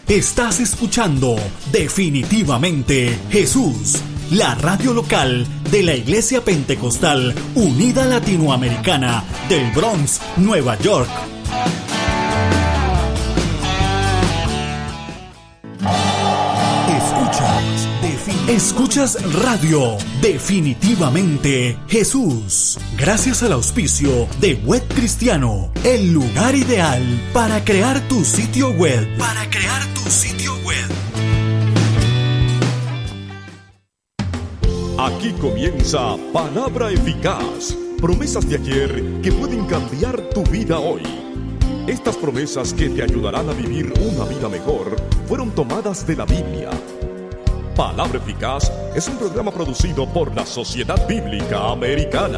Estás escuchando Definitivamente Jesús, la radio local de la Iglesia Pentecostal Unida Latinoamericana del Bronx, Nueva York. Escuchas radio Definitivamente Jesús, gracias al auspicio de Web Cristiano, el lugar ideal para crear tu sitio web. Aquí comienza Palabra Eficaz, promesas de ayer que pueden cambiar tu vida hoy. Estas promesas que te ayudarán a vivir una vida mejor fueron tomadas de la Biblia. Palabra Eficaz es un programa producido por la Sociedad Bíblica Americana.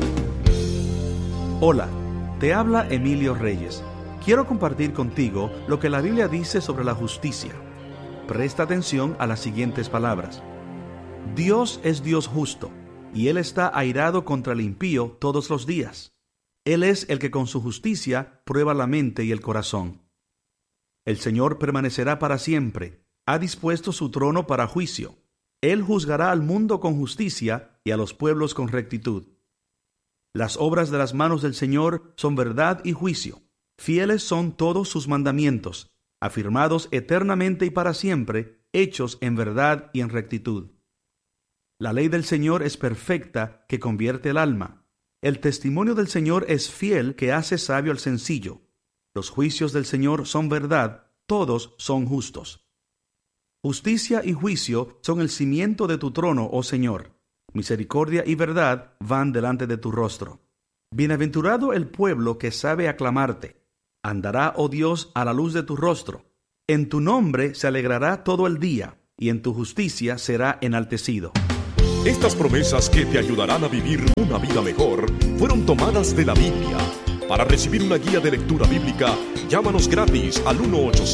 Hola, te habla Emilio Reyes. Quiero compartir contigo lo que la Biblia dice sobre la justicia. Presta atención a las siguientes palabras. Dios es Dios justo, y Él está airado contra el impío todos los días. Él es el que con su justicia prueba la mente y el corazón. El Señor permanecerá para siempre. Ha dispuesto su trono para juicio. Él juzgará al mundo con justicia y a los pueblos con rectitud. Las obras de las manos del Señor son verdad y juicio. Fieles son todos sus mandamientos, afirmados eternamente y para siempre, hechos en verdad y en rectitud. La ley del Señor es perfecta, que convierte el alma. El testimonio del Señor es fiel, que hace sabio al sencillo. Los juicios del Señor son verdad, todos son justos. Justicia y juicio son el cimiento de tu trono, oh Señor. Misericordia y verdad van delante de tu rostro. Bienaventurado el pueblo que sabe aclamarte. Andará, oh Dios, a la luz de tu rostro. En tu nombre se alegrará todo el día, y en tu justicia será enaltecido. Estas promesas que te ayudarán a vivir una vida mejor fueron tomadas de la Biblia. Para recibir una guía de lectura bíblica, llámanos gratis al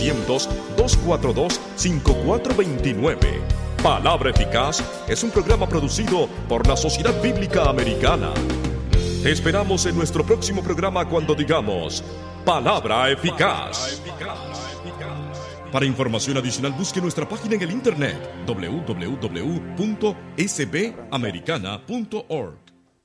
1-800-242-5429. Palabra Eficaz es un programa producido por la Sociedad Bíblica Americana. Te esperamos en nuestro próximo programa cuando digamos Palabra Eficaz. Para información adicional, busque nuestra página en el internet www.sbamericana.org.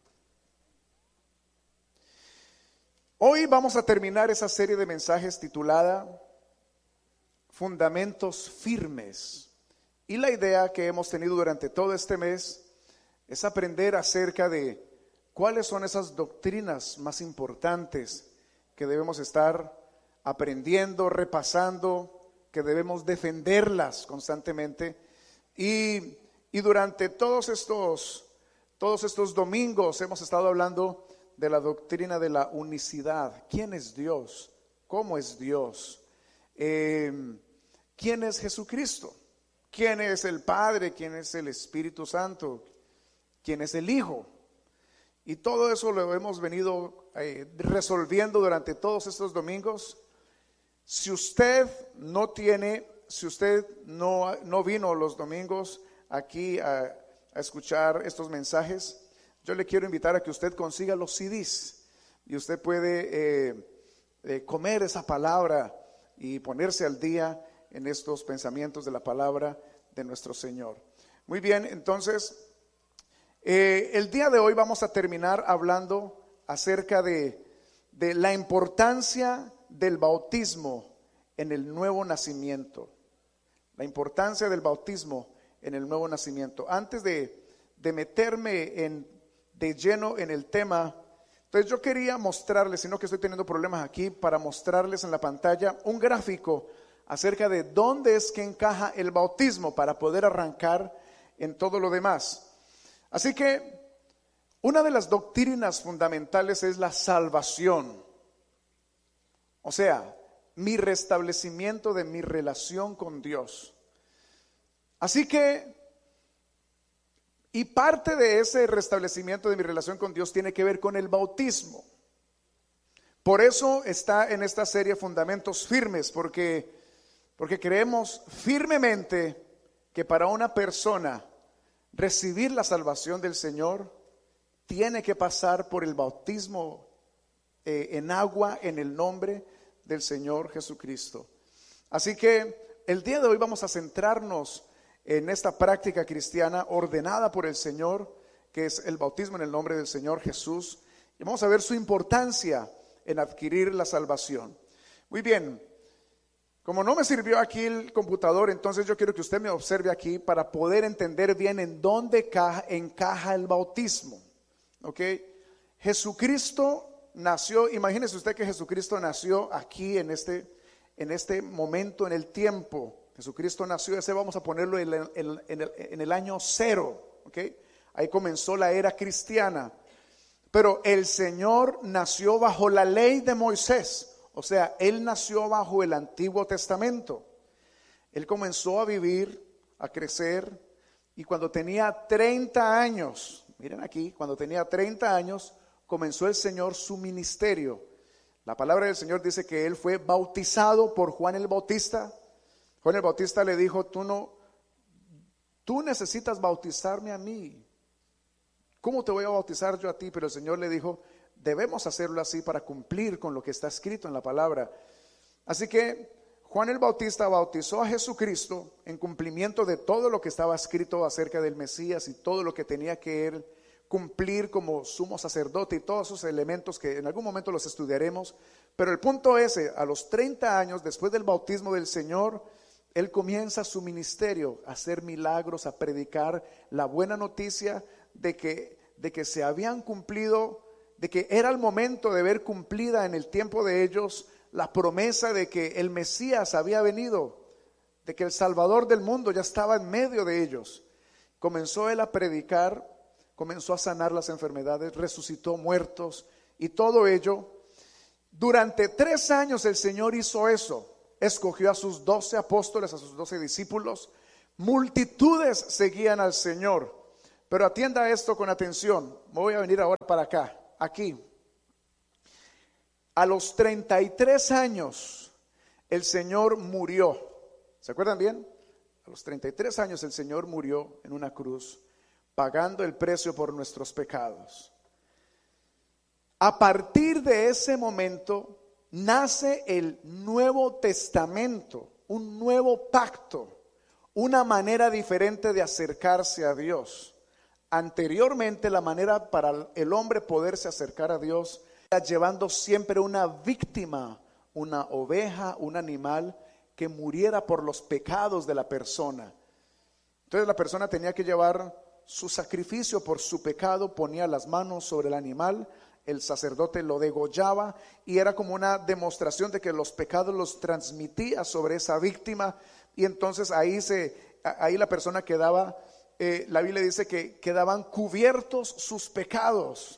Hoy vamos a terminar esa serie de mensajes titulada Fundamentos Firmes. Y la idea que hemos tenido durante todo este mes es aprender acerca de cuáles son esas doctrinas más importantes que debemos estar aprendiendo, repasando, que debemos defenderlas constantemente. Y durante todos estos domingos hemos estado hablando de la doctrina de la unicidad. ¿Quién es Dios? ¿Cómo es Dios? ¿Quién es Jesucristo? ¿Quién es el Padre? ¿Quién es el Espíritu Santo? ¿Quién es el Hijo? Y todo eso lo hemos venido resolviendo durante todos estos domingos. Si usted no vino los domingos aquí a escuchar estos mensajes, yo le quiero invitar a que usted consiga los CDs y usted puede comer esa palabra y ponerse al día en estos pensamientos de la palabra de nuestro Señor. Muy bien, entonces el día de hoy vamos a terminar hablando acerca de la importancia del bautismo en el nuevo nacimiento. La importancia del bautismo en el nuevo nacimiento. Antes de meterme de lleno en el tema, entonces yo quería mostrarles, sino que estoy teniendo problemas aquí, para mostrarles en la pantalla un gráfico acerca de dónde es que encaja el bautismo para poder arrancar en todo lo demás. Así que una de las doctrinas fundamentales es la salvación, o sea, mi restablecimiento de mi relación con Dios. Así que, y parte de ese restablecimiento de mi relación con Dios tiene que ver con el bautismo. Por eso está en esta serie Fundamentos Firmes, porque creemos firmemente que para una persona recibir la salvación del Señor tiene que pasar por el bautismo en agua en el nombre del Señor Jesucristo. Así que el día de hoy vamos a centrarnos en esta práctica cristiana ordenada por el Señor, que es el bautismo en el nombre del Señor Jesús. Y vamos a ver su importancia en adquirir la salvación. Muy bien, como no me sirvió aquí el computador, entonces yo quiero que usted me observe aquí para poder entender bien en dónde encaja el bautismo. ¿Ok? Jesucristo nació, imagínese usted que Jesucristo nació aquí en este momento, en el tiempo. Jesucristo nació, ese vamos a ponerlo en el año 0. ¿Ok? Ahí comenzó la era cristiana. Pero el Señor nació bajo la ley de Moisés. O sea, Él nació bajo el Antiguo Testamento. Él comenzó a vivir, a crecer, y cuando tenía 30 años, miren aquí, cuando tenía 30 años, comenzó el Señor su ministerio. La palabra del Señor dice que Él fue bautizado por Juan el Bautista. Juan el Bautista le dijo, tú necesitas bautizarme a mí. ¿Cómo te voy a bautizar yo a ti? Pero el Señor le dijo, debemos hacerlo así para cumplir con lo que está escrito en la palabra. Así que Juan el Bautista bautizó a Jesucristo en cumplimiento de todo lo que estaba escrito acerca del Mesías y todo lo que tenía que él cumplir como sumo sacerdote y todos esos elementos que en algún momento los estudiaremos. Pero el punto es, a los 30 años después del bautismo del Señor, él comienza su ministerio, a hacer milagros, a predicar la buena noticia de que se habían cumplido, de que era el momento de ver cumplida en el tiempo de ellos la promesa de que el Mesías había venido, de que el Salvador del mundo ya estaba en medio de ellos. Comenzó él a predicar, comenzó a sanar las enfermedades, resucitó muertos y todo ello. Durante 3 años el Señor hizo eso. Escogió a sus 12 apóstoles, a sus 12 discípulos. Multitudes seguían al Señor. Pero atienda esto con atención. Me voy a venir ahora para acá. Aquí, a los 33 años el Señor murió. ¿Se acuerdan bien? A los 33 años el Señor murió en una cruz, pagando el precio por nuestros pecados. A partir de ese momento nace el Nuevo Testamento, un nuevo pacto, una manera diferente de acercarse a Dios. Anteriormente la manera para el hombre poderse acercar a Dios era llevando siempre una víctima, una oveja, un animal que muriera por los pecados de la persona. Entonces la persona tenía que llevar su sacrificio por su pecado, ponía las manos sobre el animal, el sacerdote lo degollaba y era como una demostración de que los pecados los transmitía sobre esa víctima, y entonces ahí la persona quedaba. La Biblia dice que quedaban cubiertos sus pecados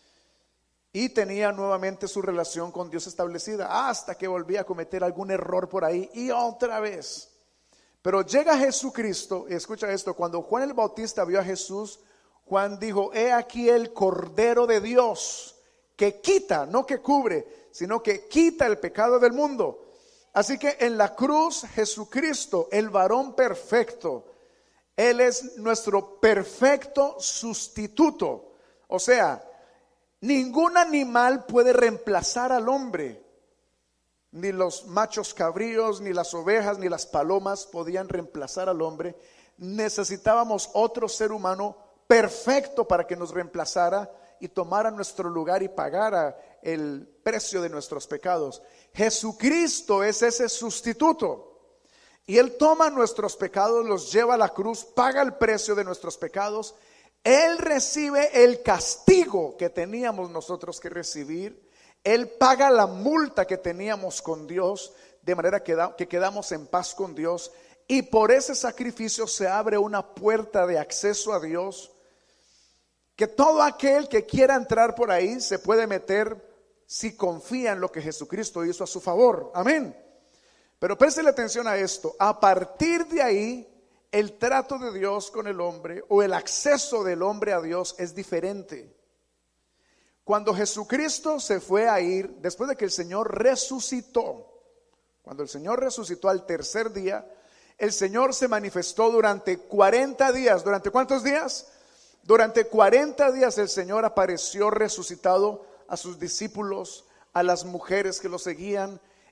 y tenía nuevamente su relación con Dios establecida hasta que volvía a cometer algún error por ahí y otra vez. Pero llega Jesucristo, y escucha esto, cuando Juan el Bautista vio a Jesús, Juan dijo, he aquí el Cordero de Dios que quita, no que cubre, sino que quita el pecado del mundo. Así que en la cruz Jesucristo, el varón perfecto, Él es nuestro perfecto sustituto. O sea, ningún animal puede reemplazar al hombre. Ni los machos cabríos, ni las ovejas, ni las palomas podían reemplazar al hombre. Necesitábamos otro ser humano perfecto para que nos reemplazara y tomara nuestro lugar y pagara el precio de nuestros pecados. Jesucristo es ese sustituto. Y Él toma nuestros pecados, los lleva a la cruz, paga el precio de nuestros pecados. Él recibe el castigo que teníamos nosotros que recibir. Él paga la multa que teníamos con Dios, de manera que quedamos en paz con Dios. Y por ese sacrificio se abre una puerta de acceso a Dios, que todo aquel que quiera entrar por ahí se puede meter si confía en lo que Jesucristo hizo a su favor. Amén. Pero préstele atención a esto. A partir de ahí, el trato de Dios con el hombre o el acceso del hombre a Dios es diferente. Cuando Jesucristo se fue a ir, después de que el Señor resucitó, cuando el Señor resucitó al tercer día, el Señor se manifestó durante 40 días. ¿Durante cuántos días? Durante 40 días el Señor apareció resucitado a sus discípulos, a las mujeres que lo seguían.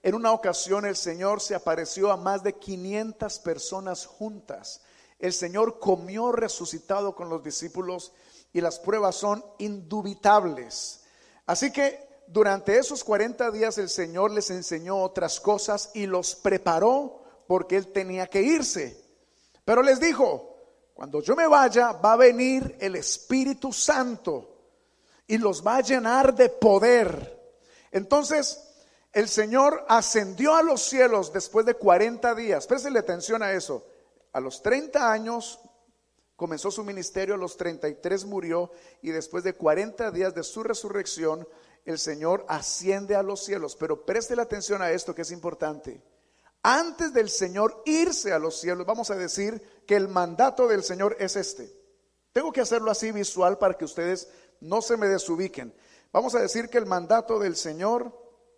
En una ocasión el Señor se apareció a más de 500 personas juntas. El Señor comió resucitado con los discípulos y las pruebas son indubitables. Así que durante esos 40 días el Señor les enseñó otras cosas y los preparó porque Él tenía que irse. Pero les dijo: cuando yo me vaya, va a venir el Espíritu Santo y los va a llenar de poder. Entonces el Señor ascendió a los cielos después de 40 días. Préstele atención a eso. A los 30 años comenzó su ministerio, a los 33 murió, y después de 40 días de su resurrección, el Señor asciende a los cielos. Pero préstele atención a esto que es importante. Antes del Señor irse a los cielos, vamos a decir que el mandato del Señor es este. Tengo que hacerlo así visual para que ustedes no se me desubiquen. Vamos a decir que el mandato del Señor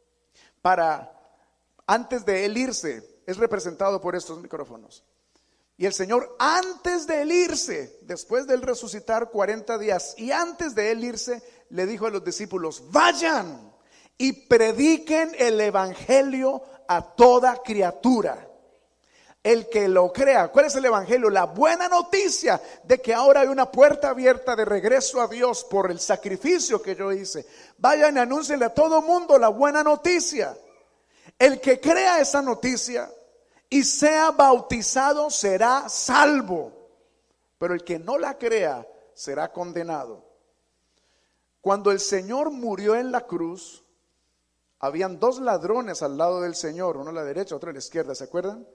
para antes de Él irse es representado por estos micrófonos. Y el Señor antes de Él irse, después de Él resucitar 40 días, y antes de Él irse, le dijo a los discípulos: vayan y prediquen el evangelio a toda criatura. El que lo crea. ¿Cuál es el evangelio? La buena noticia de que ahora hay una puerta abierta de regreso a Dios por el sacrificio que yo hice. Vayan y anúncienle a todo mundo la buena noticia. El que crea esa noticia y sea bautizado será salvo, pero el que no la crea será condenado. Cuando el Señor murió en la cruz, habían dos ladrones al lado del Señor, uno a la derecha, otro a la izquierda, ¿se acuerdan?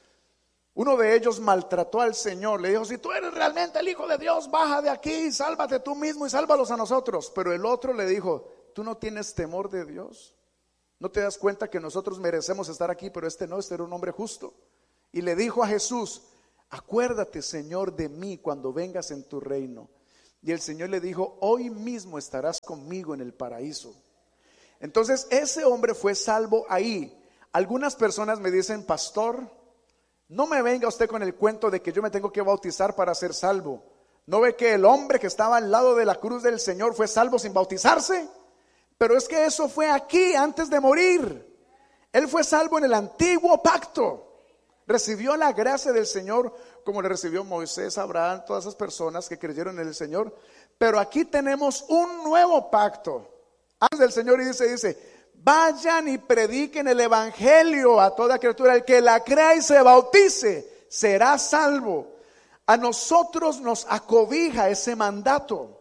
Uno de ellos maltrató al Señor, le dijo: si tú eres realmente el Hijo de Dios, baja de aquí, sálvate tú mismo y sálvalos a nosotros. Pero el otro le dijo: ¿tú no tienes temor de Dios? ¿No te das cuenta que nosotros merecemos estar aquí, pero este no, este era un hombre justo? Y le dijo a Jesús: acuérdate, Señor, de mí cuando vengas en tu reino. Y el Señor le dijo: hoy mismo estarás conmigo en el paraíso. Entonces ese hombre fue salvo ahí. Algunas personas me dicen: pastor, no me venga usted con el cuento de que yo me tengo que bautizar para ser salvo. ¿No ve que el hombre que estaba al lado de la cruz del Señor fue salvo sin bautizarse? Pero es que eso fue aquí, antes de morir. Él fue salvo en el antiguo pacto. Recibió la gracia del Señor como le recibió Moisés, Abraham, todas esas personas que creyeron en el Señor. Pero aquí tenemos un nuevo pacto. Antes del Señor dice: vayan y prediquen el evangelio a toda criatura. El que la crea y se bautice será salvo. A nosotros nos acobija ese mandato.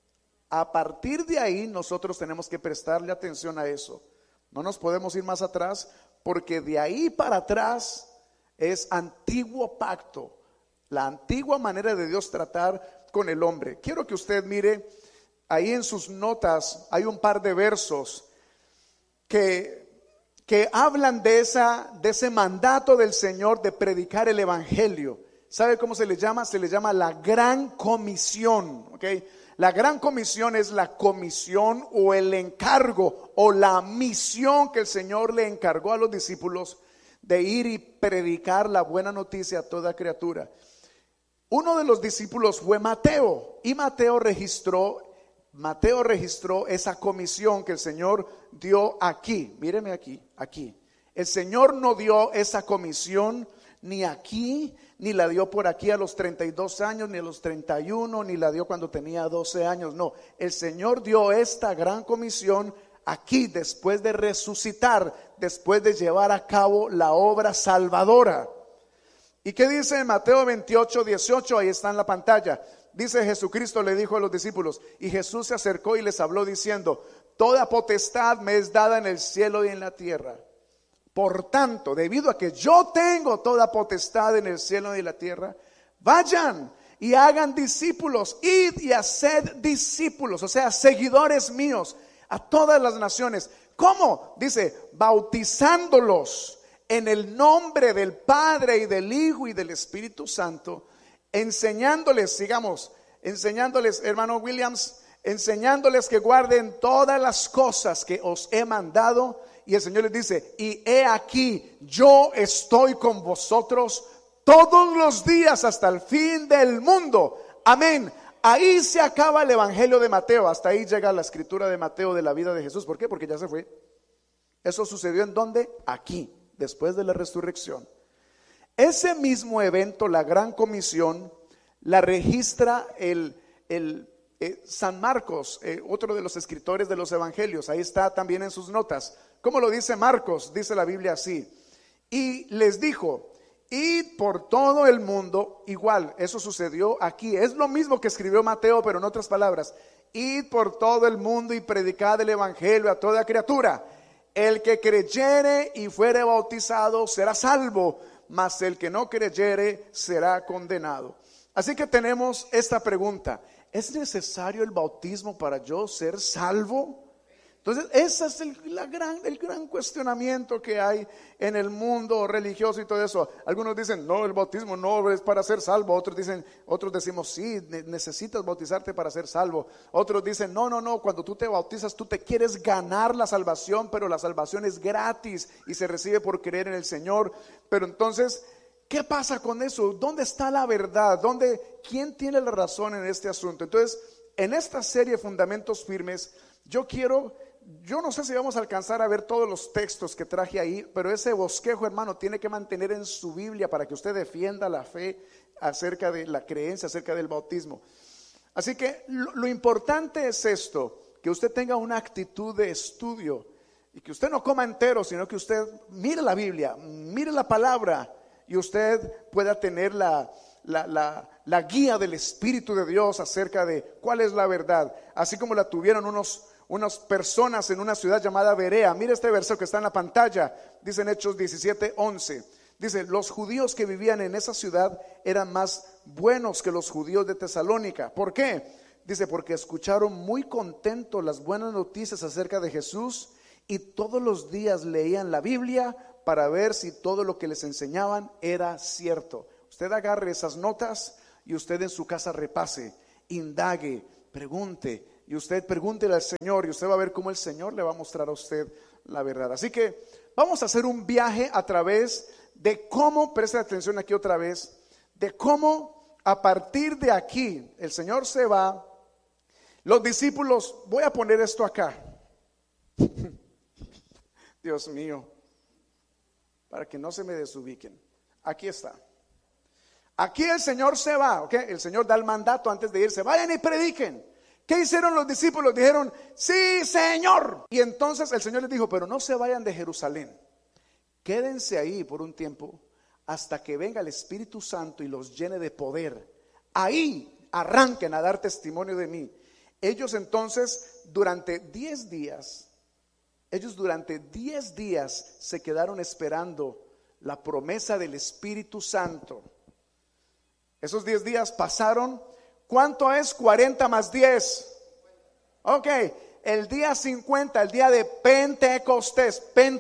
A partir de ahí nosotros tenemos que prestarle atención a eso. No nos podemos ir más atrás, porque de ahí para atrás es antiguo pacto, la antigua manera de Dios tratar con el hombre. Quiero que usted mire, ahí en sus notas hay un par de versos que hablan de ese mandato del Señor de predicar el evangelio. ¿Sabe cómo se le llama? Se le llama la Gran Comisión, ¿ok? La Gran Comisión es la comisión o el encargo o la misión que el Señor le encargó a los discípulos de ir y predicar la buena noticia a toda criatura. Uno de los discípulos fue Mateo, y Mateo registró esa comisión que el Señor dio aquí. Míreme aquí. El Señor no dio esa comisión ni aquí, ni la dio por aquí a los 32 años, ni a los 31, ni la dio cuando tenía 12 años. No, el Señor dio esta gran comisión aquí, después de resucitar, después de llevar a cabo la obra salvadora. ¿Y qué dice en Mateo 28, 18? Ahí está en la pantalla. Dice: Jesucristo le dijo a los discípulos, y Jesús se acercó y les habló diciendo: toda potestad me es dada en el cielo y en la tierra. Por tanto, debido a que yo tengo toda potestad en el cielo y en la tierra, vayan y hagan discípulos, id y haced discípulos, o sea, seguidores míos, a todas las naciones. ¿Cómo? Dice: bautizándolos en el nombre del Padre y del Hijo y del Espíritu Santo, enseñándoles, hermano Williams, enseñándoles que guarden todas las cosas que os he mandado. Y el Señor les dice: y he aquí, yo estoy con vosotros todos los días hasta el fin del mundo. Amén. Ahí se acaba el evangelio de Mateo. Hasta ahí llega la escritura de Mateo de la vida de Jesús. ¿Por qué? Porque ya se fue. Eso sucedió ¿en dónde? Aquí, después de la resurrección. Ese mismo evento, la Gran Comisión, la registra San Marcos, otro de los escritores de los evangelios. Ahí está también en sus notas. ¿Cómo lo dice Marcos? Dice la Biblia así: y les dijo, id por todo el mundo. Igual, eso sucedió aquí. Es lo mismo que escribió Mateo, pero en otras palabras. Id por todo el mundo y predicad el evangelio a toda criatura. El que creyere y fuere bautizado será salvo, mas el que no creyere será condenado. Así que tenemos esta pregunta: ¿es necesario el bautismo para yo ser salvo? Entonces ese es el gran cuestionamiento que hay en el mundo religioso y todo eso. Algunos dicen, no, el bautismo no es para ser salvo. Otros decimos, sí, necesitas bautizarte para ser salvo. Otros dicen, no, cuando tú te bautizas tú te quieres ganar la salvación, pero la salvación es gratis y se recibe por creer en el Señor. Pero entonces, ¿qué pasa con eso? ¿Dónde está la verdad? ¿Quién tiene la razón en este asunto? Entonces, en esta serie Fundamentos Firmes, yo no sé si vamos a alcanzar a ver todos los textos que traje ahí, pero ese bosquejo, hermano, tiene que mantener en su Biblia para que usted defienda la fe acerca de la creencia, acerca del bautismo. Así que lo importante es esto, que usted tenga una actitud de estudio y que usted no coma entero, sino que usted mire la Biblia, mire la palabra y usted pueda tener la guía del Espíritu de Dios acerca de cuál es la verdad, así como la tuvieron unas personas en una ciudad llamada Berea. Mira este verso que está en la pantalla, dice en Hechos 17:11. Dice, los judíos que vivían en esa ciudad eran más buenos que los judíos de Tesalónica. ¿Por qué? Dice, porque escucharon muy contentos las buenas noticias acerca de Jesús y todos los días leían la Biblia para ver si todo lo que les enseñaban era cierto. Usted agarre esas notas y usted en su casa repase, indague, pregunte. Y usted pregúntele al Señor y usted va a ver cómo el Señor le va a mostrar a usted la verdad. Así que vamos a hacer un viaje a través de cómo, preste atención aquí otra vez, de cómo a partir de aquí el Señor se va. Los discípulos, voy a poner esto acá. Dios mío, para que no se me desubiquen. Aquí está. Aquí el Señor se va, ¿ok? El Señor da el mandato antes de irse, vayan y prediquen. ¿Qué hicieron los discípulos? Dijeron, sí, Señor. Y entonces el Señor les dijo, pero no se vayan de Jerusalén. Quédense ahí por un tiempo hasta que venga el Espíritu Santo y los llene de poder. Ahí arranquen a dar testimonio de mí. Ellos entonces durante 10 días se quedaron esperando la promesa del Espíritu Santo. Esos 10 días pasaron. ¿Cuánto es 40 más 10? Ok, el día 50, el día de Pentecostés,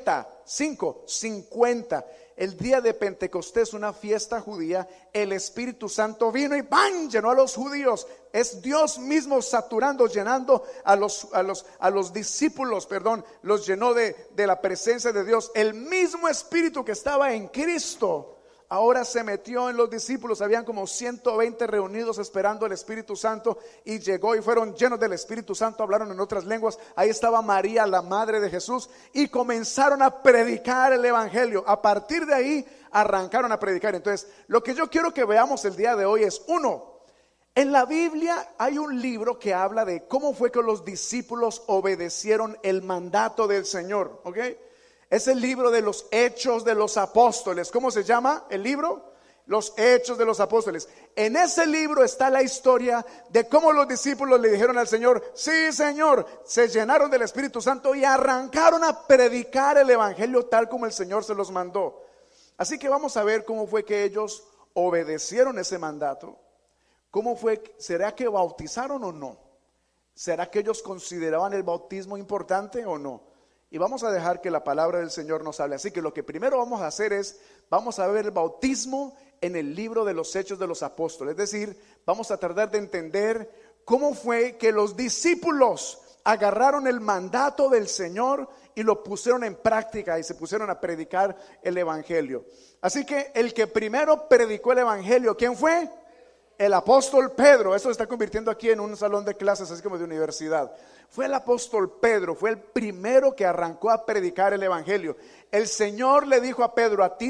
50. El día de Pentecostés, una fiesta judía, el Espíritu Santo vino y ¡pam!, llenó a los judíos. Es Dios mismo saturando, llenando a los discípulos, los llenó de la presencia de Dios. El mismo Espíritu que estaba en Cristo ahora se metió en los discípulos. Habían como 120 reunidos esperando el Espíritu Santo y llegó y fueron llenos del Espíritu Santo, hablaron en otras lenguas. Ahí estaba María, la madre de Jesús, y comenzaron a predicar el evangelio. A partir de ahí arrancaron a predicar. Entonces, lo que yo quiero que veamos el día de hoy es, uno, en la Biblia hay un libro que habla de cómo fue que los discípulos obedecieron el mandato del Señor, ¿ok? Es el libro de los Hechos de los Apóstoles. ¿Cómo se llama el libro? Los Hechos de los Apóstoles. En ese libro está la historia de cómo los discípulos le dijeron al Señor, sí, Señor, se llenaron del Espíritu Santo y arrancaron a predicar el evangelio tal como el Señor se los mandó. Así que vamos a ver cómo fue que ellos obedecieron ese mandato. ¿Cómo fue? ¿Será que bautizaron o no? ¿Será que ellos consideraban el bautismo importante o no? Y vamos a dejar que la palabra del Señor nos hable. Así que lo que primero vamos a hacer es, vamos a ver el bautismo en el libro de los Hechos de los Apóstoles. Es decir, vamos a tratar de entender cómo fue que los discípulos agarraron el mandato del Señor y lo pusieron en práctica y se pusieron a predicar el evangelio. Así que el que primero predicó el evangelio, ¿quién fue? el apóstol Pedro, esto se está convirtiendo aquí en un salón de clases, así como de universidad. Fue el apóstol Pedro, fue el primero que arrancó a predicar el evangelio. El Señor le dijo a Pedro: a ti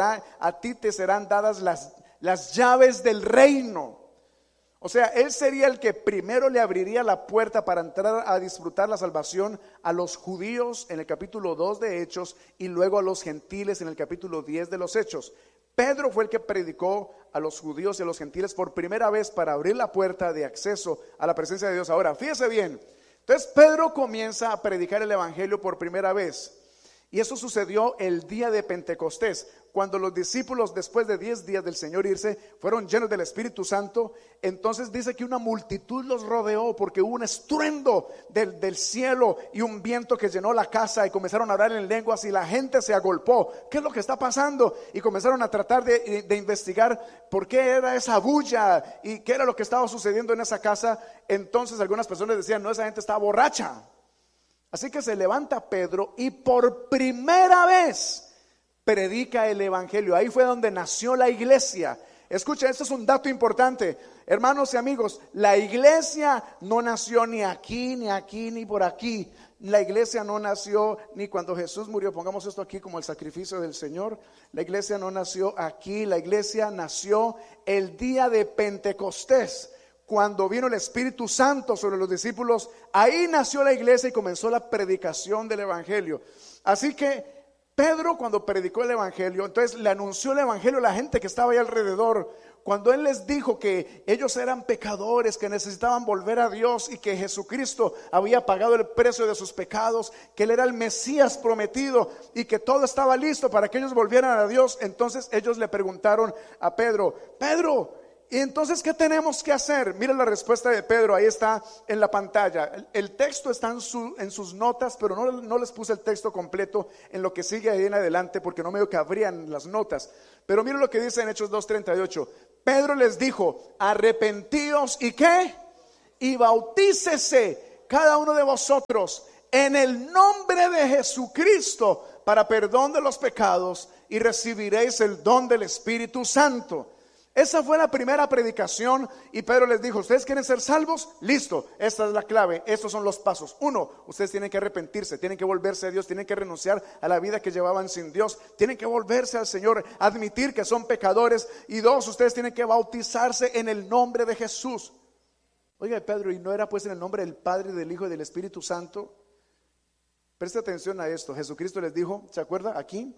te serán dadas las llaves del reino. O sea, él sería el que primero le abriría la puerta para entrar a disfrutar la salvación a los judíos en el capítulo 2 de Hechos, y luego a los gentiles en el capítulo 10 de los Hechos. Pedro fue el que predicó a los judíos y a los gentiles por primera vez para abrir la puerta de acceso a la presencia de Dios. Ahora, fíjese bien. Entonces Pedro comienza a predicar el evangelio por primera vez. Y eso sucedió el día de Pentecostés, cuando los discípulos, después de 10 días del Señor irse, fueron llenos del Espíritu Santo. Entonces dice que una multitud los rodeó, porque hubo un estruendo del cielo y un viento que llenó la casa, y comenzaron a hablar en lenguas y la gente se agolpó. ¿Qué es lo que está pasando? Y comenzaron a tratar de investigar por qué era esa bulla y qué era lo que estaba sucediendo en esa casa. Entonces algunas personas decían: no, esa gente está borracha. Así que se levanta Pedro y por primera vez predica el evangelio. Ahí fue donde nació la iglesia. Escucha, esto es un dato importante, hermanos y amigos. La iglesia no nació ni aquí, ni por aquí. La iglesia no nació ni cuando Jesús murió. Pongamos esto aquí como el sacrificio del Señor. La iglesia no nació aquí. La iglesia nació el día de Pentecostés, cuando vino el Espíritu Santo sobre los discípulos. Ahí nació la iglesia y comenzó la predicación del evangelio. Así que Pedro, cuando predicó el evangelio, entonces le anunció el evangelio a la gente que estaba ahí alrededor. Cuando él les dijo que ellos eran pecadores, que necesitaban volver a Dios y que Jesucristo había pagado el precio de sus pecados, que él era el Mesías prometido y que todo estaba listo para que ellos volvieran a Dios, entonces ellos le preguntaron a Pedro: Pedro, ¿y entonces qué tenemos que hacer? Mira la respuesta de Pedro, ahí está en la pantalla. El texto está en sus notas, pero no les puse el texto completo en lo que sigue ahí en adelante, porque no me cabrían las notas. Pero mira lo que dice en Hechos 2:38. Pedro les dijo: arrepentíos y ¿qué? Y bautícese cada uno de vosotros en el nombre de Jesucristo para perdón de los pecados, y recibiréis el don del Espíritu Santo. Esa fue la primera predicación, y Pedro les dijo: ¿ustedes quieren ser salvos? Listo, esta es la clave, estos son los pasos. 1, ustedes tienen que arrepentirse, tienen que volverse a Dios, tienen que renunciar a la vida que llevaban sin Dios, tienen que volverse al Señor, admitir que son pecadores. Y 2, ustedes tienen que bautizarse en el nombre de Jesús. Oiga, Pedro, ¿y no era pues en el nombre del Padre, del Hijo y del Espíritu Santo? Preste atención a esto. Jesucristo les dijo, ¿se acuerda? Aquí: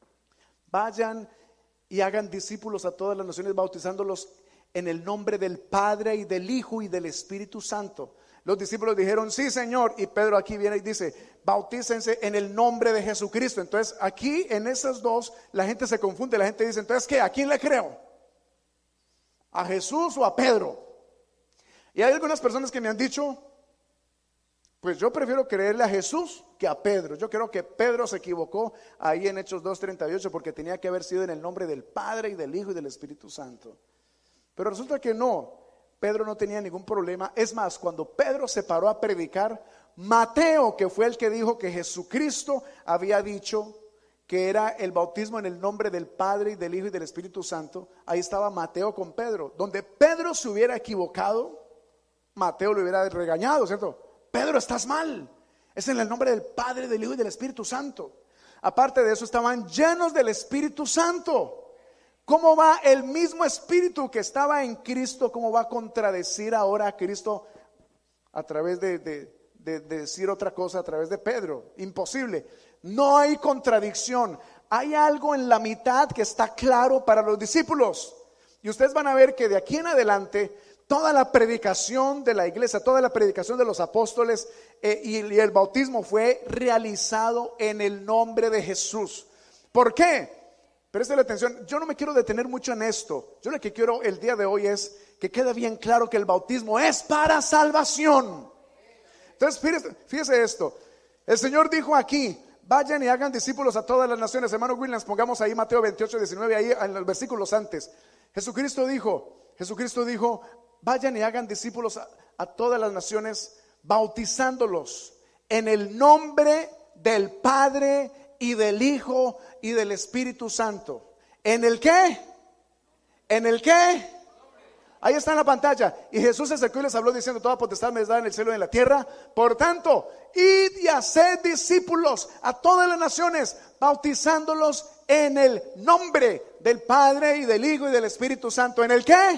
vayan y hagan discípulos a todas las naciones, bautizándolos en el nombre del Padre y del Hijo y del Espíritu Santo. Los discípulos dijeron: sí, Señor. Y Pedro aquí viene y dice: bautícense en el nombre de Jesucristo. Entonces aquí en esas dos la gente se confunde. La gente dice: entonces ¿qué? ¿A quién le creo? ¿A Jesús o a Pedro? Y hay algunas personas que me han dicho: pues yo prefiero creerle a Jesús que a Pedro. Yo creo que Pedro se equivocó ahí en Hechos 2:38, porque tenía que haber sido en el nombre del Padre y del Hijo y del Espíritu Santo. Pero resulta que no, Pedro no tenía ningún problema. Es más, cuando Pedro se paró a predicar, Mateo, que fue el que dijo que Jesucristo había dicho que era el bautismo en el nombre del Padre y del Hijo y del Espíritu Santo, ahí estaba Mateo con Pedro. Donde Pedro se hubiera equivocado, Mateo lo hubiera regañado, ¿cierto? Pedro, estás mal. Es en el nombre del Padre, del Hijo y del Espíritu Santo. Aparte de eso, estaban llenos del Espíritu Santo. ¿Cómo va el mismo Espíritu que estaba en Cristo? ¿Cómo va a contradecir ahora a Cristo a través de decir otra cosa a través de Pedro? Imposible. No hay contradicción. Hay algo en la mitad que está claro para los discípulos. Y ustedes van a ver que de aquí en adelante toda la predicación de la iglesia, toda la predicación de los apóstoles y el bautismo fue realizado en el nombre de Jesús. ¿Por qué? Préstale atención, yo no me quiero detener mucho en esto. Yo lo que quiero el día de hoy es que quede bien claro que el bautismo es para salvación. Entonces fíjese esto. El Señor dijo aquí: vayan y hagan discípulos a todas las naciones. Hermano Williams, pongamos ahí Mateo 28:19, ahí en los versículos antes. Jesucristo dijo: vayan y hagan discípulos a todas las naciones, bautizándolos en el nombre del Padre y del Hijo y del Espíritu Santo. ¿En el qué? ¿En el qué? Ahí está en la pantalla. Y Jesús se acercó y les habló diciendo: toda potestad me es dada en el cielo y en la tierra. Por tanto, id y haced discípulos a todas las naciones, bautizándolos en el nombre del Padre y del Hijo y del Espíritu Santo. ¿En el qué?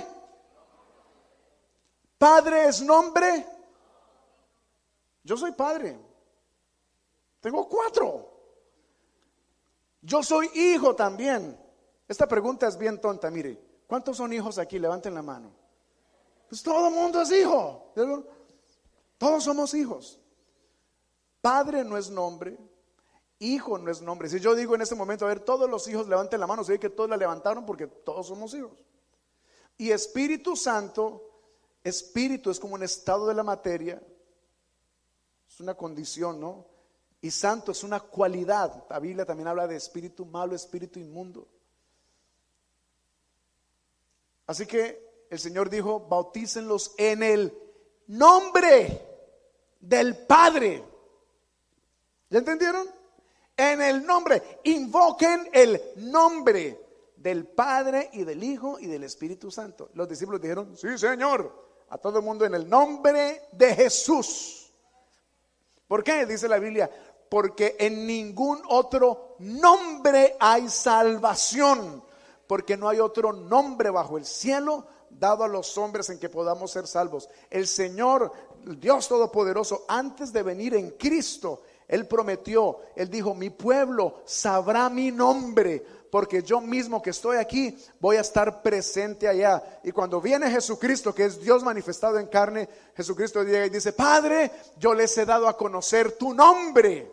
Padre es nombre. Yo soy padre. Tengo 4. Yo soy hijo también. Esta pregunta es bien tonta, mire. ¿Cuántos son hijos aquí? Levanten la mano. Pues todo el mundo es hijo. Todos somos hijos. Padre no es nombre. Hijo no es nombre. Si yo digo en este momento, a ver, todos los hijos levanten la mano, se ve que todos la levantaron porque todos somos hijos. Y Espíritu Santo, espíritu es como un estado de la materia. Es una condición, ¿no? Y santo es una cualidad. La Biblia también habla de espíritu malo, espíritu inmundo. Así que el Señor dijo: bautícenlos en el nombre del Padre. ¿Ya entendieron? En el nombre. Invoquen el nombre del Padre y del Hijo y del Espíritu Santo. Los discípulos dijeron: sí, Señor. A todo el mundo en el nombre de Jesús. ¿Por qué? Dice la Biblia: porque en ningún otro nombre hay salvación, porque no hay otro nombre bajo el cielo dado a los hombres en que podamos ser salvos. El Señor, Dios Todopoderoso, antes de venir en Cristo, Él prometió, Él dijo: mi pueblo sabrá mi nombre, porque yo mismo que estoy aquí voy a estar presente allá. Y cuando viene Jesucristo, que es Dios manifestado en carne, Jesucristo llega y dice: Padre, yo les he dado a conocer tu nombre.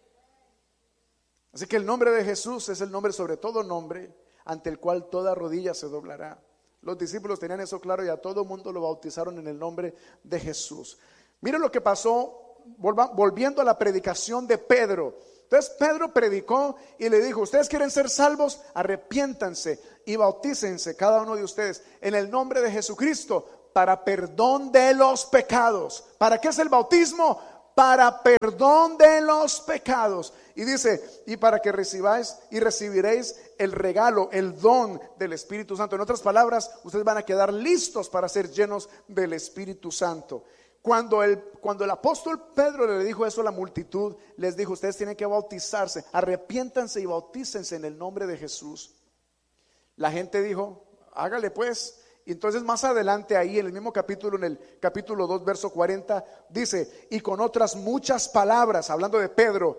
Así que el nombre de Jesús es el nombre sobre todo nombre, ante el cual toda rodilla se doblará. Los discípulos tenían eso claro y a todo mundo lo bautizaron en el nombre de Jesús. Miren lo que pasó, volviendo a la predicación de Pedro. Entonces Pedro predicó y le dijo: ustedes quieren ser salvos, arrepiéntanse y bautícense cada uno de ustedes en el nombre de Jesucristo para perdón de los pecados. ¿Para qué es el bautismo? Para perdón de los pecados. Y dice: y para que recibáis y recibiréis el regalo, el don del Espíritu Santo. En otras palabras, ustedes van a quedar listos para ser llenos del Espíritu Santo. Cuando el apóstol Pedro le dijo eso a la multitud, les dijo: ustedes tienen que bautizarse, arrepiéntanse y bautícense en el nombre de Jesús. La gente dijo: hágale pues. Y entonces más adelante ahí en el mismo capítulo, en el capítulo 2 verso 40, dice: y con otras muchas palabras, hablando de Pedro,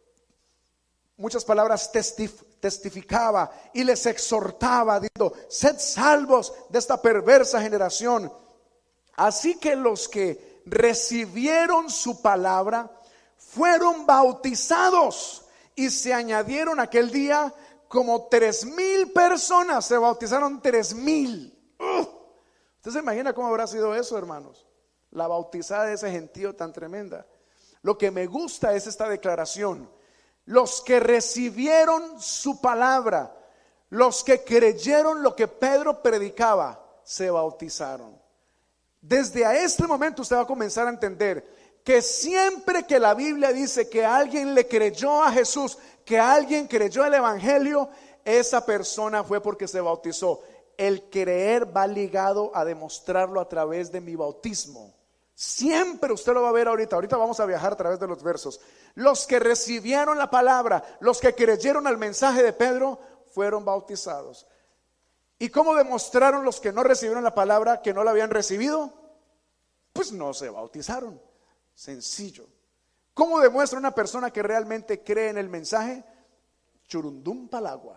muchas palabras testificaba y les exhortaba, diciendo: sed salvos de esta perversa generación. Así que los que recibieron su palabra fueron bautizados, y se añadieron aquel día como 3,000 personas. Se bautizaron 3,000. ¿Usted se imagina cómo habrá sido eso, hermanos? La bautizada de ese gentío tan tremenda. Lo que me gusta es esta declaración: los que recibieron su palabra, los que creyeron lo que Pedro predicaba, se bautizaron. Desde a este momento usted va a comenzar a entender que siempre que la Biblia dice que alguien le creyó a Jesús, que alguien creyó el evangelio, esa persona fue porque se bautizó. El creer va ligado a demostrarlo a través de mi bautismo. Siempre usted lo va a ver ahorita vamos a viajar a través de los versos. Los que recibieron la palabra, los que creyeron al mensaje de Pedro, fueron bautizados. ¿Y cómo demostraron los que no recibieron la palabra que no la habían recibido? Pues no se bautizaron. Sencillo. ¿Cómo demuestra una persona que realmente cree en el mensaje? Churundum palagua.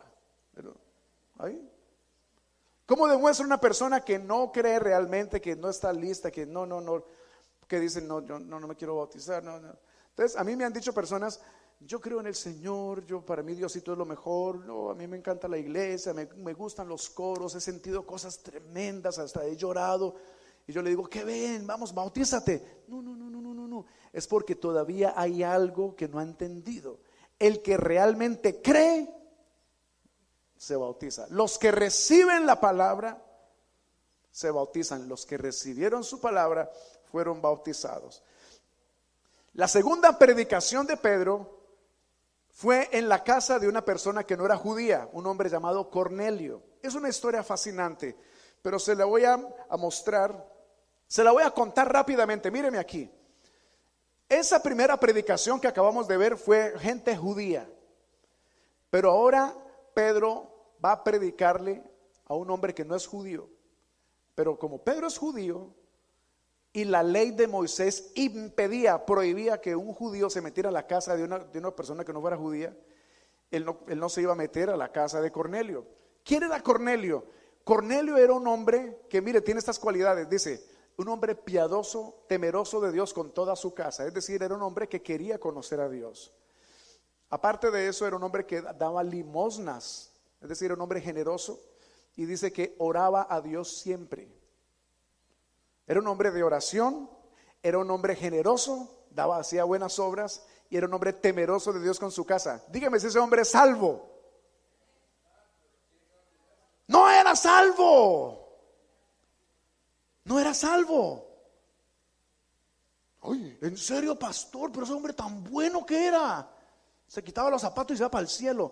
¿Ahí? ¿Cómo demuestra una persona que no cree realmente, que no está lista, que no, que dicen: no, yo no me quiero bautizar, no? Entonces a mí me han dicho personas: yo creo en el Señor, para mí Diosito es lo mejor, no, a mí me encanta la iglesia, me gustan los coros, he sentido cosas tremendas, hasta he llorado. Y yo le digo: ¿qué ven? Vamos, bautízate. No, es porque todavía hay algo que no ha entendido. El que realmente cree se bautiza. Los que reciben la palabra se bautizan. Los que recibieron su palabra fueron bautizados. La segunda predicación de Pedro fue en la casa de una persona que no era judía, un hombre llamado Cornelio. Es una historia fascinante, pero se la voy a mostrar, se la voy a contar rápidamente. Míreme aquí. Esa primera predicación que acabamos de ver fue gente judía, pero ahora Pedro va a predicarle a un hombre que no es judío. Pero como Pedro es judío y la ley de Moisés prohibía que un judío se metiera a la casa de una persona que no fuera judía, él no se iba a meter a la casa de Cornelio. ¿Quién era Cornelio? Cornelio era un hombre que, mire, tiene estas cualidades. Dice, un hombre piadoso, temeroso de Dios con toda su casa. Es decir, era un hombre que quería conocer a Dios. Aparte de eso, era un hombre que daba limosnas. Es decir, era un hombre generoso. Y dice que oraba a Dios siempre. Era un hombre de oración, era un hombre generoso, hacía buenas obras y era un hombre temeroso de Dios con su casa. Dígame si ese hombre es salvo. No era salvo. No era salvo. Oye, en serio, pastor, pero ese hombre tan bueno que era. Se quitaba los zapatos y se iba para el cielo.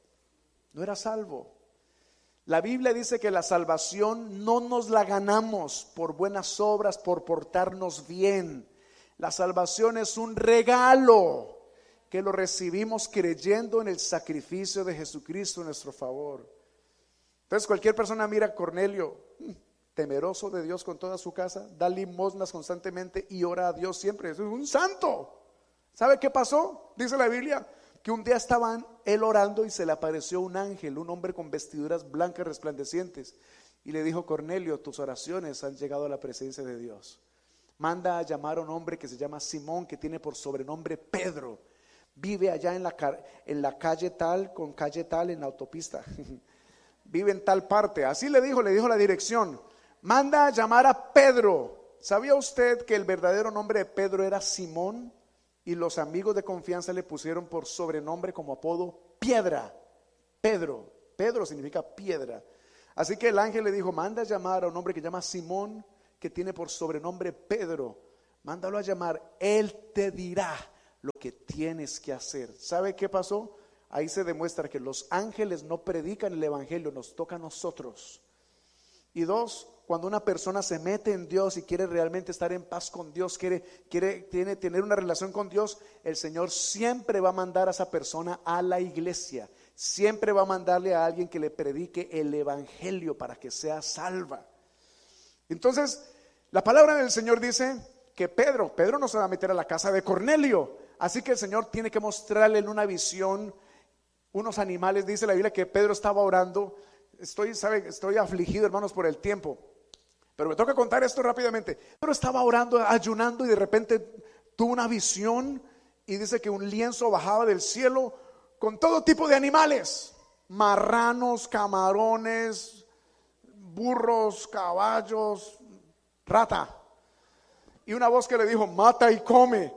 No era salvo. La Biblia dice que la salvación no nos la ganamos por buenas obras, por portarnos bien. La salvación es un regalo que lo recibimos creyendo en el sacrificio de Jesucristo en nuestro favor. Entonces cualquier persona mira a Cornelio, temeroso de Dios con toda su casa, da limosnas constantemente y ora a Dios siempre. Es un santo. ¿Sabe qué pasó? Dice la Biblia que un día estaban él orando y se le apareció un ángel, un hombre con vestiduras blancas resplandecientes, y le dijo: Cornelio, tus oraciones han llegado a la presencia de Dios. Manda a llamar a un hombre que se llama Simón, que tiene por sobrenombre Pedro. Vive allá en la calle tal, con calle tal, en la autopista. Vive en tal parte. Así le dijo la dirección. Manda a llamar a Pedro. ¿Sabía usted que el verdadero nombre de Pedro era Simón? Y los amigos de confianza le pusieron por sobrenombre, como apodo, Piedra. Pedro. Pedro significa piedra. Así que el ángel le dijo: manda a llamar a un hombre que se llama Simón, que tiene por sobrenombre Pedro. Mándalo a llamar. Él te dirá lo que tienes que hacer. ¿Sabe qué pasó? Ahí se demuestra que los ángeles no predican el evangelio, nos toca a nosotros. Y dos, cuando una persona se mete en Dios y quiere realmente estar en paz con Dios, quiere tener una relación con Dios, el Señor siempre va a mandar a esa persona a la iglesia. Siempre va a mandarle a alguien que le predique el evangelio para que sea salva. Entonces, la palabra del Señor dice que Pedro no se va a meter a la casa de Cornelio. Así que el Señor tiene que mostrarle en una visión unos animales. Dice la Biblia que Pedro estaba orando. Estoy afligido, hermanos, por el tiempo, pero me toca contar esto rápidamente. Pero estaba orando, ayunando, y de repente tuvo una visión y dice que un lienzo bajaba del cielo con todo tipo de animales: marranos, camarones, burros, caballos, rata. Y una voz que le dijo: mata y come.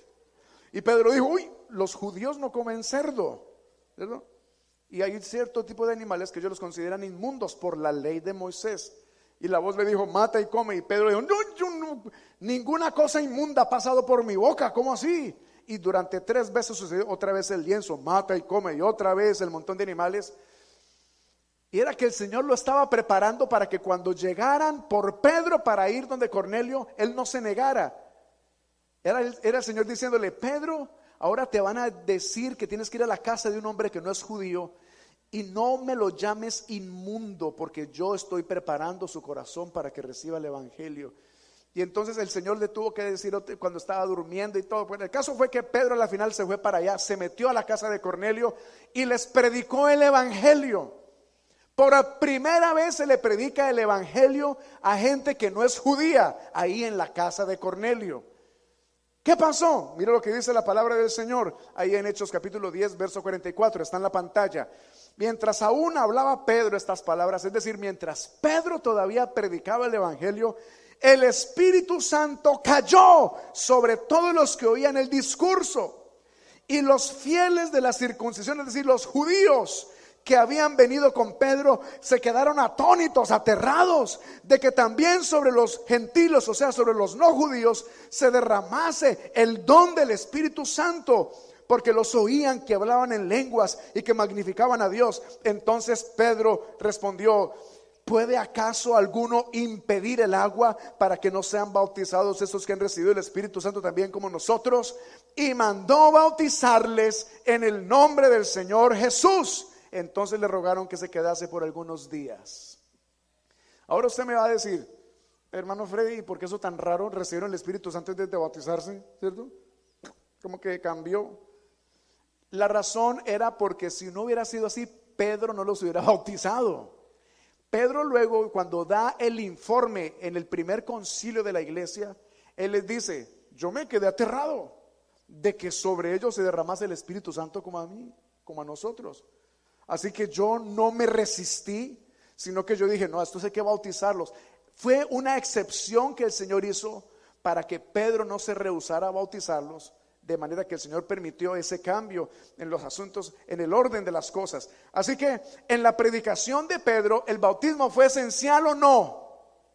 Y Pedro dijo: uy, los judíos no comen cerdo, ¿verdad? Y hay cierto tipo de animales que ellos los consideran inmundos por la ley de Moisés. Y la voz le dijo: mata y come. Y Pedro dijo: no, ninguna cosa inmunda ha pasado por mi boca. ¿Cómo así? Y durante 3 veces sucedió otra vez el lienzo: mata y come. Y otra vez el montón de animales. Y era que el Señor lo estaba preparando para que cuando llegaran por Pedro para ir donde Cornelio, él no se negara. Era el Señor diciéndole: Pedro, ahora te van a decir que tienes que ir a la casa de un hombre que no es judío, y no me lo llames inmundo, porque yo estoy preparando su corazón para que reciba el evangelio. Y entonces el Señor le tuvo que decir cuando estaba durmiendo y todo. Pues el caso fue que Pedro a la final se fue para allá, se metió a la casa de Cornelio y les predicó el evangelio. Por primera vez se le predica el evangelio a gente que no es judía, ahí en la casa de Cornelio. ¿Qué pasó? Mira lo que dice la palabra del Señor ahí en Hechos capítulo 10 verso 44, está en la pantalla. Mientras aún hablaba Pedro estas palabras, es decir, mientras Pedro todavía predicaba el evangelio, el Espíritu Santo cayó sobre todos los que oían el discurso. Y los fieles de la circuncisión, es decir, los judíos que habían venido con Pedro, se quedaron atónitos, aterrados de que también sobre los gentiles, o sea, sobre los no judíos, se derramase el don del Espíritu Santo, porque los oían que hablaban en lenguas y que magnificaban a Dios. Entonces Pedro respondió: ¿puede acaso alguno impedir el agua para que no sean bautizados esos que han recibido el Espíritu Santo también como nosotros? Y mandó bautizarles en el nombre del Señor Jesús. Entonces le rogaron que se quedase por algunos días. Ahora usted me va a decir, hermano Freddy, ¿por qué eso tan raro? ¿Recibieron el Espíritu Santo antes de bautizarse? ¿Cierto? Como que cambió. La razón era porque si no hubiera sido así, Pedro no los hubiera bautizado. Pedro luego, cuando da el informe en el primer concilio de la iglesia, él les dice, yo me quedé aterrado de que sobre ellos se derramase el Espíritu Santo como a mí, como a nosotros. Así que yo no me resistí, sino que yo dije, no, esto hay que bautizarlos. Fue una excepción que el Señor hizo para que Pedro no se rehusara a bautizarlos, de manera que el Señor permitió ese cambio en los asuntos, en el orden de las cosas. Así que en la predicación de Pedro, ¿el bautismo fue esencial o no?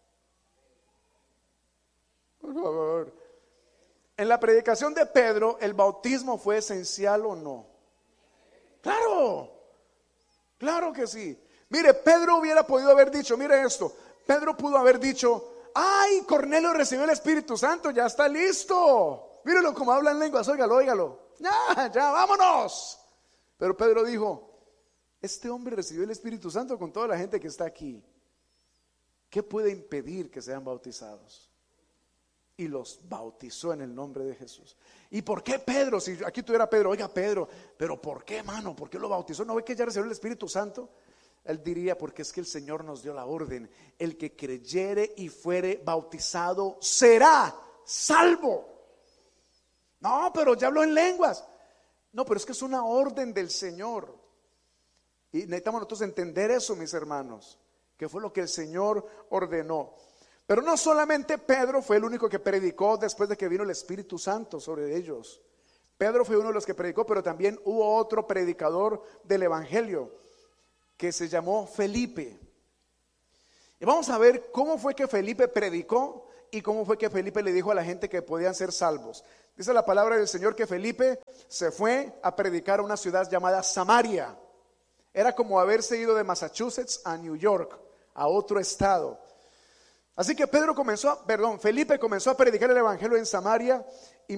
Por favor. En la predicación de Pedro, ¿el bautismo fue esencial o no? Claro, claro que sí. Mire, Pedro hubiera podido haber dicho, mire esto, Pedro pudo haber dicho, ay, Cornelio recibió el Espíritu Santo, ya está listo. Míralo como habla en lenguas, óigalo. Ya, vámonos. Pero Pedro dijo, este hombre recibió el Espíritu Santo con toda la gente que está aquí. ¿Qué puede impedir que sean bautizados? Y los bautizó en el nombre de Jesús. ¿Y por qué Pedro? Si aquí tuviera Pedro, oiga Pedro, pero ¿por qué, hermano? ¿Por qué lo bautizó? ¿No ve que ya recibió el Espíritu Santo? Él diría, porque es que el Señor nos dio la orden, el que creyere y fuere bautizado será salvo. No, pero ya habló en lenguas. No, pero es que es una orden del Señor. Y necesitamos nosotros entender eso, mis hermanos, que fue lo que el Señor ordenó. Pero no solamente Pedro fue el único que predicó después de que vino el Espíritu Santo sobre ellos. Pedro fue uno de los que predicó, pero también hubo otro predicador del Evangelio que se llamó Felipe. Y vamos a ver cómo fue que Felipe predicó y cómo fue que Felipe le dijo a la gente que podían ser salvos. Dice la palabra del Señor que Felipe se fue a predicar a una ciudad llamada Samaria. Era como haberse ido de Massachusetts a New York, a otro estado. Así que Felipe comenzó a predicar el evangelio en Samaria.